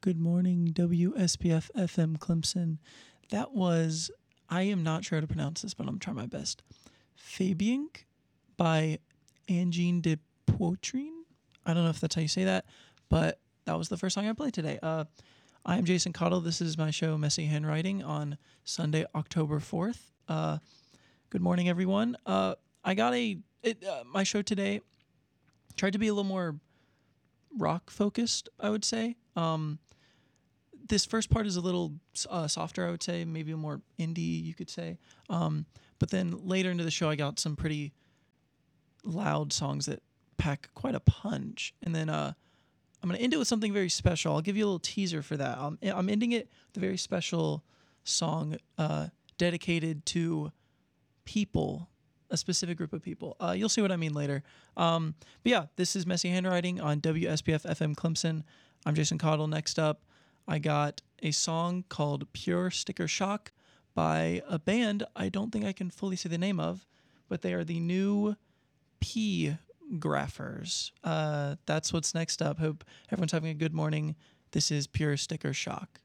Good morning, WSPF FM Clemson. That was, I am not sure how to pronounce this, but I'm trying my best. Fabiank by Angine de Poitrine. I don't know if that's how you say that, but that was the first song I played today. I am Jason Cottle. This is my show, Messy Handwriting, on Sunday, October 4th. Good morning, everyone. I got my show today tried to be a little more rock focused, I would say. This first part is a little softer, I would say, maybe a more indie, you could say. But then later into the show, I got some pretty loud songs that pack quite a punch. And then I'm going to end it with something very special. I'll give you a little teaser for that. I'm ending it with a very special song dedicated to people, a specific group of people. You'll see what I mean later. But yeah, this is Messy Handwriting on WSPF FM Clemson. I'm Jason Cottle. Next up, I got a song called Pure Sticker Shock by a band I don't think I can fully say the name of, but they are the New P Graphers. That's what's next up. Hope everyone's having a good morning. This is Pure Sticker Shock.